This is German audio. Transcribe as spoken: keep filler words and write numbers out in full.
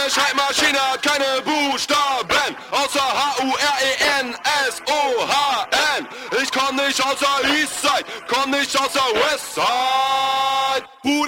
Meine Schreibmaschine hat keine Buchstaben, außer H U R E N S O H N. Ich komm nicht aus der Eastside, komm nicht aus der Westside.